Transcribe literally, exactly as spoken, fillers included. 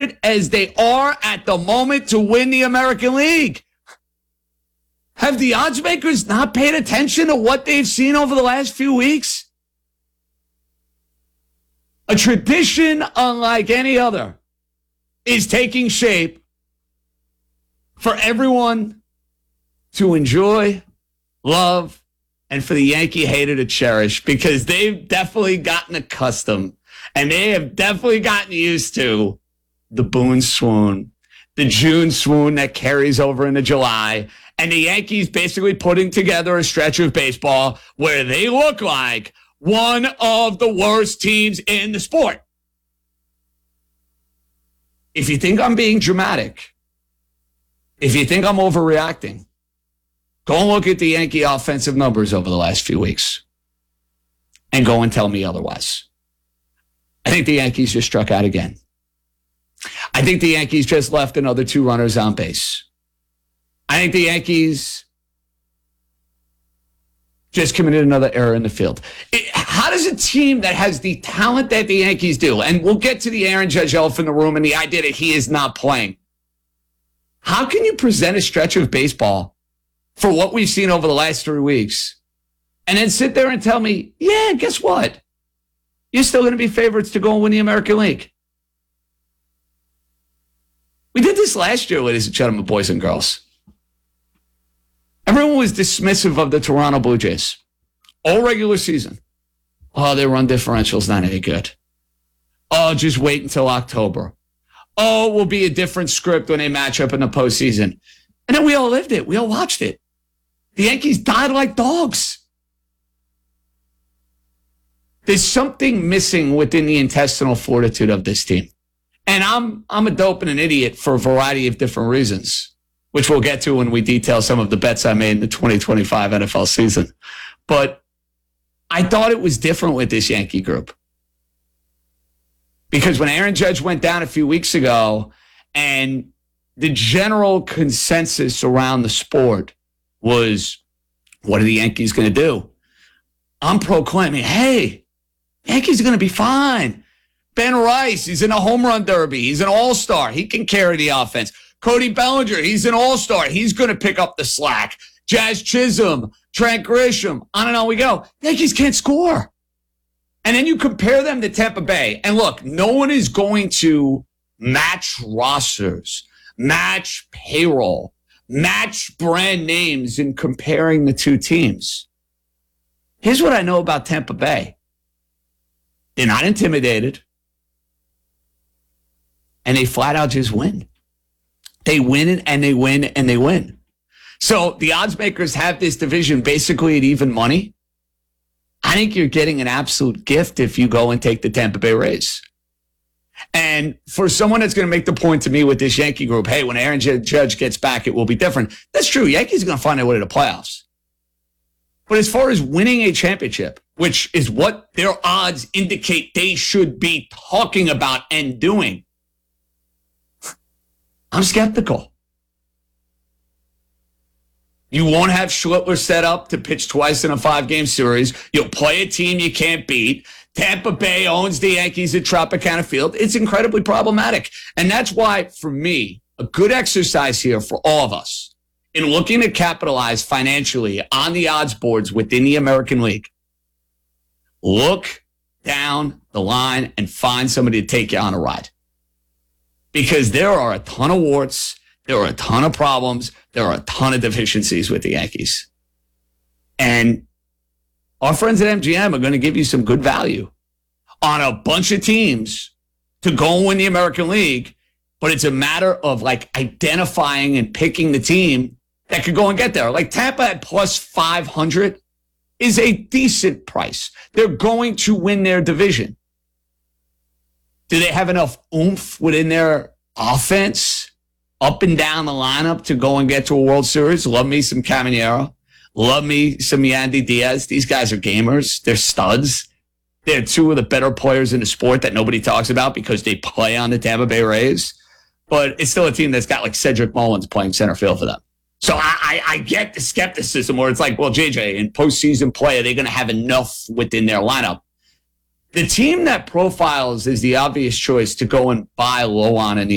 favorite as they are at the moment to win the American League. Have the odds makers not paid attention to what they've seen over the last few weeks? A tradition unlike any other is taking shape for everyone to enjoy, love, and for the Yankee hater to cherish, because they've definitely gotten accustomed and they have definitely gotten used to the Boone swoon, the June swoon that carries over into July, and the Yankees basically putting together a stretch of baseball where they look like one of the worst teams in the sport. If you think I'm being dramatic, if you think I'm overreacting, go and look at the Yankee offensive numbers over the last few weeks and go and tell me otherwise. I think the Yankees just struck out again. I think the Yankees just left another two runners on base. I think the Yankees just committed another error in the field. It, how does a team that has the talent that the Yankees do, and we'll get to the Aaron Judge elephant in the room and the idea that he is not playing, how can you present a stretch of baseball for what we've seen over the last three weeks and then sit there and tell me, yeah, guess what? You're still going to be favorites to go and win the American League. We did this last year, ladies and gentlemen, boys and girls. Everyone was dismissive of the Toronto Blue Jays all regular season. Oh, their run differential's not any good. Oh, just wait until October. Oh, it will be a different script when they match up in the postseason. And then we all lived it. We all watched it. The Yankees died like dogs. There's something missing within the intestinal fortitude of this team. And I'm I'm a dope and an idiot for a variety of different reasons, which we'll get to when we detail some of the bets I made in the twenty twenty-five N F L season. But I thought it was different with this Yankee group. Because when Aaron Judge went down a few weeks ago and the general consensus around the sport was, what are the Yankees going to do? I'm proclaiming, hey, Yankees are going to be fine. Ben Rice, he's in a home run derby. He's an all-star. He can carry the offense. Cody Bellinger, he's an all-star. He's going to pick up the slack. Jazz Chisholm, Trent Grisham, on and on we go. Yankees can't score. And then you compare them to Tampa Bay. And look, no one is going to match rosters, match payroll, match brand names in comparing the two teams. Here's what I know about Tampa Bay. They're not intimidated. And they flat out just win. They win and they win and they win. So the odds makers have this division basically at even money. I think you're getting an absolute gift if you go and take the Tampa Bay Rays. And for someone that's going to make the point to me with this Yankee group, hey, when Aaron Judge gets back, it will be different. That's true. Yankees are going to find their way to the playoffs. But as far as winning a championship, which is what their odds indicate they should be talking about and doing, I'm skeptical. You won't have Schlittler set up to pitch twice in a five-game series. You'll play a team you can't beat. Tampa Bay owns the Yankees at Tropicana Field. It's incredibly problematic. And that's why, for me, a good exercise here for all of us in looking to capitalize financially on the odds boards within the American League, look down the line and find somebody to take you on a ride. Because there are a ton of warts, there are a ton of problems, there are a ton of deficiencies with the Yankees. And our friends at M G M are going to give you some good value on a bunch of teams to go and win the American League, but it's a matter of like identifying and picking the team that could go and get there. Like Tampa at plus five hundred is a decent price. They're going to win their division. Do they have enough oomph within their offense up and down the lineup to go and get to a World Series? Love me some Caminero. Love me some Yandy Diaz. These guys are gamers. They're studs. They're two of the better players in the sport that nobody talks about because they play on the Tampa Bay Rays. But it's still a team that's got like Cedric Mullins playing center field for them. So I, I, I get the skepticism where it's like, well, J J, in postseason play, are they going to have enough within their lineup? The team that profiles is the obvious choice to go and buy low on in the